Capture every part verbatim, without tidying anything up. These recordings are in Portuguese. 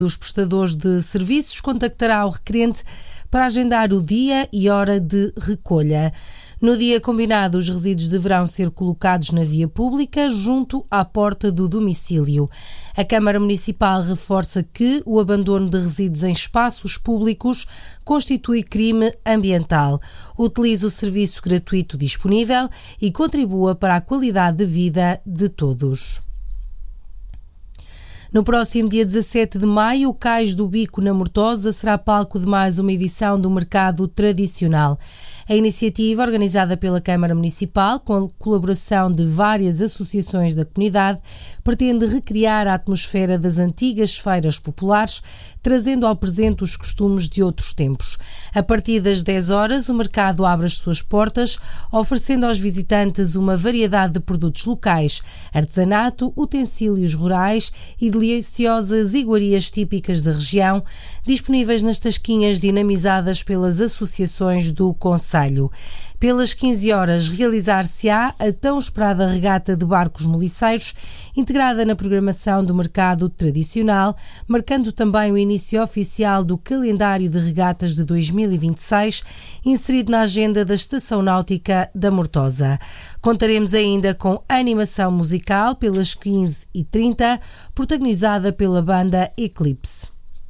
dos prestadores de serviços contactará o requerente para agendar o dia e hora de recolha. No dia combinado, os resíduos deverão ser colocados na via pública, junto à porta do domicílio. A Câmara Municipal reforça que o abandono de resíduos em espaços públicos constitui crime ambiental. Utilize o serviço gratuito disponível e contribua para a qualidade de vida de todos. No próximo dia dezassete de maio, o Cais do Bico, na Mortosa, será palco de mais uma edição do Mercado Tradicional. A iniciativa, organizada pela Câmara Municipal, com a colaboração de várias associações da comunidade, pretende recriar a atmosfera das antigas feiras populares, trazendo ao presente os costumes de outros tempos. A partir das dez horas, o mercado abre as suas portas, oferecendo aos visitantes uma variedade de produtos locais, artesanato, utensílios rurais e deliciosas iguarias típicas da região, disponíveis nas tasquinhas dinamizadas pelas associações do concelho. Pelas quinze horas, realizar-se-á a tão esperada regata de barcos moliceiros, integrada na programação do mercado tradicional, marcando também o início oficial do calendário de regatas de dois mil e vinte e seis, inserido na agenda da Estação Náutica da Mortosa. Contaremos ainda com animação musical pelas quinze e trinta, protagonizada pela banda Eclipse.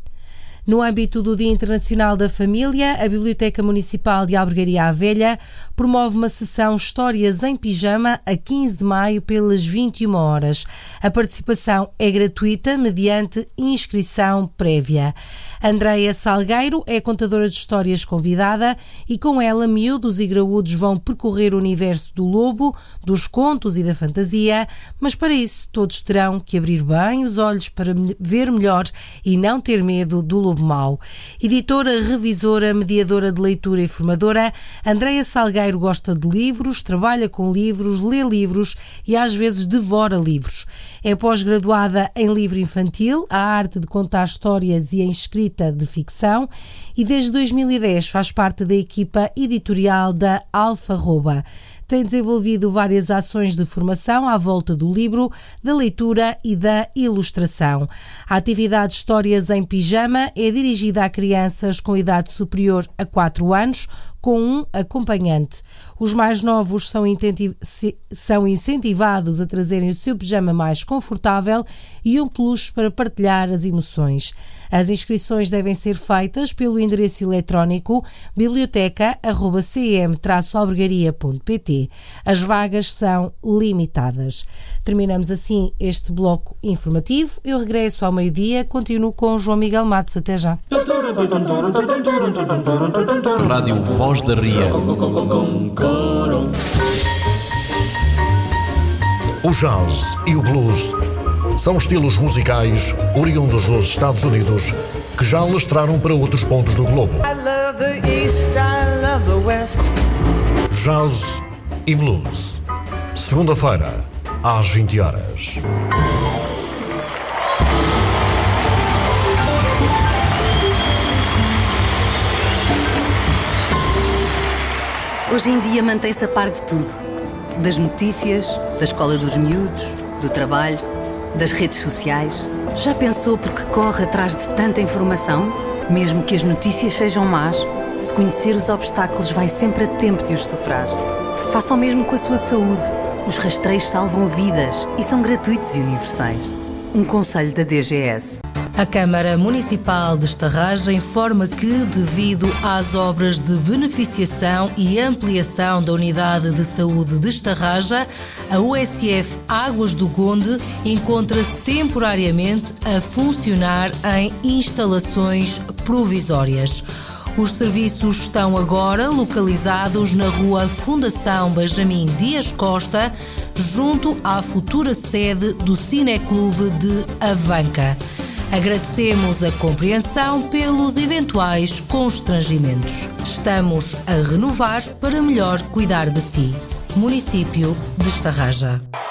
No âmbito do Dia Internacional da Família, a Biblioteca Municipal de Albergaria à Velha promove uma sessão Histórias em Pijama a quinze de maio pelas vinte e uma horas. A participação é gratuita mediante inscrição prévia. Andreia Salgueiro é contadora de histórias convidada e com ela miúdos e graúdos vão percorrer o universo do lobo, dos contos e da fantasia, mas para isso todos terão que abrir bem os olhos para ver melhor e não ter medo do lobo mau. Editora, revisora, mediadora de leitura e formadora, Andreia Salgueiro gosta de livros, trabalha com livros, lê livros e às vezes devora livros. É pós-graduada em livro infantil, a arte de contar histórias e em escrita de ficção, e desde dois mil e dez faz parte da equipa editorial da Alfarroba. Tem desenvolvido várias ações de formação à volta do livro, da leitura e da ilustração. A atividade Histórias em Pijama é dirigida a crianças com idade superior a quatro anos, com um acompanhante. Os mais novos são, são incentivados a trazerem o seu pijama mais confortável e um peluche para partilhar as emoções. As inscrições devem ser feitas pelo endereço eletrónico biblioteca arroba c m traço albergaria ponto p t. As vagas são limitadas. Terminamos assim este bloco informativo. Eu regresso ao meio-dia, continuo com o João Miguel Matos. Até já. Rádio Voz da Ria. O jazz e o blues são estilos musicais oriundos dos Estados Unidos que já alastraram para outros pontos do globo. Jazz e blues. Segunda-feira, às vinte horas. Hoje em dia mantém-se a par de tudo. Das notícias, da escola dos miúdos, do trabalho, das redes sociais. Já pensou porque corre atrás de tanta informação? Mesmo que as notícias sejam más, se conhecer os obstáculos vai sempre a tempo de os superar. Faça o mesmo com a sua saúde. Os rastreios salvam vidas e são gratuitos e universais. Um conselho da D G S. A Câmara Municipal de Estarraja informa que, devido às obras de beneficiação e ampliação da Unidade de Saúde de Estarraja, a U S F Águas do Gonde encontra-se temporariamente a funcionar em instalações provisórias. Os serviços estão agora localizados na Rua Fundação Benjamin Dias Costa, junto à futura sede do Cineclube de Avanca. Agradecemos a compreensão pelos eventuais constrangimentos. Estamos a renovar para melhor cuidar de si. Município de Estarraja.